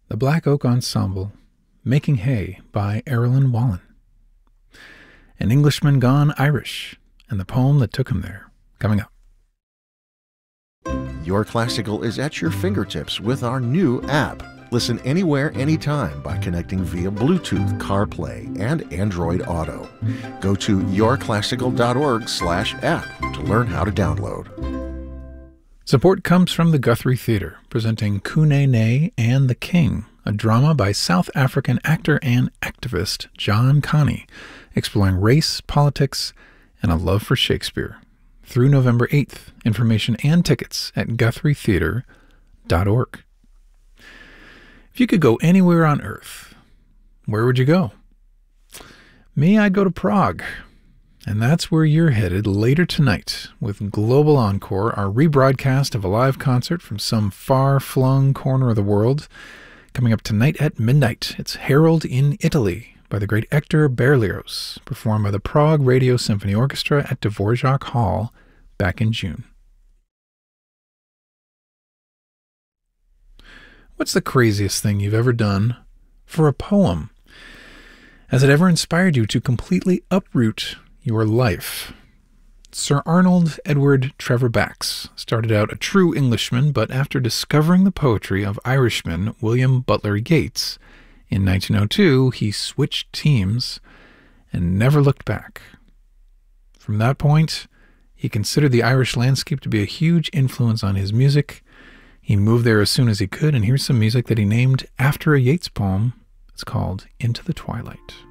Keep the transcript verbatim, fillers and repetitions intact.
The Black Oak Ensemble, Making Hay by Erilyn Wallen. An Englishman Gone Irish, and the poem that took him there, coming up. Your Classical is at your fingertips with our new app. Listen anywhere, anytime by connecting via Bluetooth, CarPlay, and Android Auto. Go to yourclassical.org slash app to learn how to download. Support comes from the Guthrie Theatre, presenting Kunene and the King, a drama by South African actor and activist John Connie, exploring race, politics, and a love for Shakespeare. Through November eighth, information and tickets at guthrie theatre dot org. If you could go anywhere on Earth, where would you go? Me, I'd go to Prague. And that's where you're headed later tonight with Global Encore, our rebroadcast of a live concert from some far-flung corner of the world. Coming up tonight at midnight, it's Harold in Italy by the great Hector Berlioz, performed by the Prague Radio Symphony Orchestra at Dvorak Hall back in June. What's the craziest thing you've ever done for a poem? Has it ever inspired you to completely uproot your life? Sir Arnold Edward Trevor Bax started out a true Englishman, but after discovering the poetry of Irishman William Butler Yeats in nineteen oh two, he switched teams and never looked back. From that point, he considered the Irish landscape to be a huge influence on his music. He moved there as soon as he could, and here's some music that he named after a Yeats poem. It's called Into the Twilight.